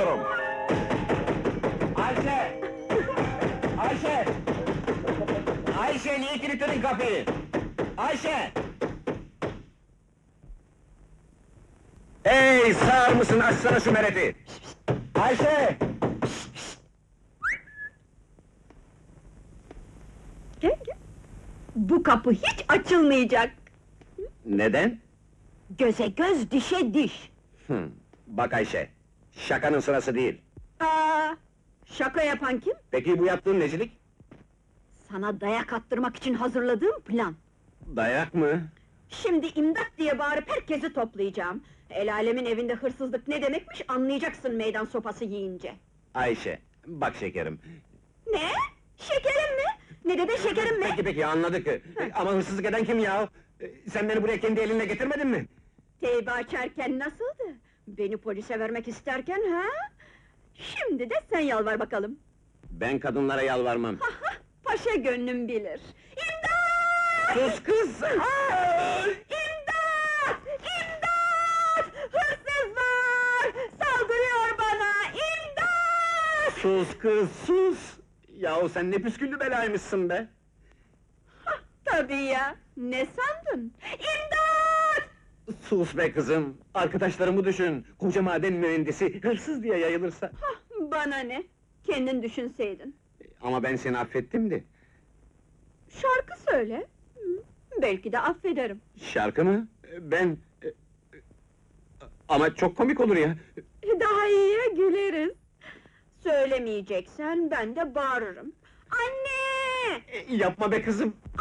diyorum! Ayşe! Ayşe! Ayşe, niye kilitledin kapıyı? Ayşe! Hey, sağır mısın? Açsana şu mereti! Ayşe! Gel, gel. Bu kapı hiç açılmayacak. Neden? Göze göz, dişe diş. Bak Ayşe, şakanın sırası değil. Aa, şaka yapan kim? Peki bu yaptığın necilik? Sana dayak attırmak için hazırladığım plan. Dayak mı? Şimdi imdat diye bağırıp herkesi toplayacağım. El alemin evinde hırsızlık ne demekmiş anlayacaksın meydan sopası yiyince. Ayşe, bak şekerim. Ne? Şekerim mi? Ne dedin şekerim mi? Peki, anladık. Ama hırsızlık eden kim ya? Sen beni buraya kendi elinle getirmedin mi? Teybe açarken nasıldı? Beni polise vermek isterken ha? Şimdi de sen yalvar bakalım. Ben kadınlara yalvarmam. Paşa gönlüm bilir. İmdat! Sus kız! İmdat! İmdat! Hırsız var! Saldırıyor bana! İmdat! Sus kız, sus! Yahu sen ne püsküllü belaymışsın be! Tabii ya! Ne sandın? İmdat! Sus be kızım! Arkadaşlarımı düşün! Koca maden mühendisi hırsız diye yayılırsa! Bana ne? Kendin düşünseydin. Ama ben seni affettim de! Şarkı söyle. Belki de affederim. Şarkı mı? Ben... Ama çok komik olur ya! Daha iyiye güleriz. Söylemeyeceksen ben de bağırırım. Anne! Yapma be kızım!